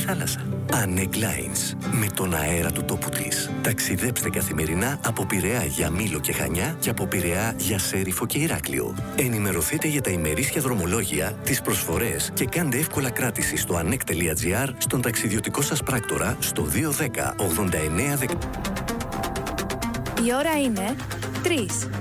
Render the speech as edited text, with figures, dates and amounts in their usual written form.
θάλασσα. ANEC Lines. Με τον αέρα του τόπου της. Ταξιδέψτε καθημερινά από Πειραιά για Μήλο και Χανιά και από Πειραιά για Σέριφο και Ηράκλειο. Ενημερωθείτε για τα ημερήσια δρομολόγια, τις προσφορές και κάντε εύκολα κράτηση στο anec.gr στον ταξιδιωτικό σας πράκτορα στο 210 89 10. Η ώρα είναι 3.